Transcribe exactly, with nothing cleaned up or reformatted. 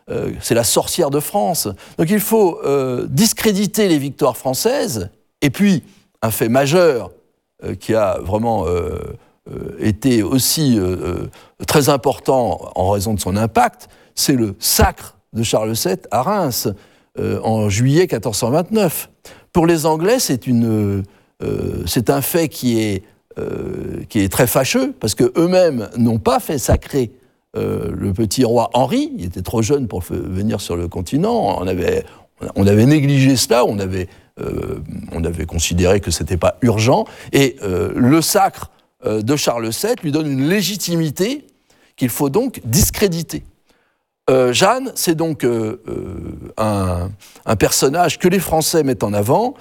euh, c'est la sorcière de France. Donc il faut euh, discréditer les victoires françaises. Et puis, un fait majeur euh, qui a vraiment euh, euh, été aussi euh, très important en raison de son impact, c'est le sacre de Charles sept à Reims euh, en juillet quatorze cent vingt-neuf. Pour les Anglais, c'est, une, euh, c'est un fait qui est, euh, qui est très fâcheux, parce qu'eux-mêmes n'ont pas fait sacrer euh, le petit roi Henri. Il était trop jeune pour venir sur le continent. On avait, on avait négligé cela, on avait, euh, on avait considéré que ce n'était pas urgent. Et euh, le sacre euh, de Charles sept lui donne une légitimité qu'il faut donc discréditer. Euh, Jeanne, c'est donc euh, euh, un, un personnage que les Français mettent en avant,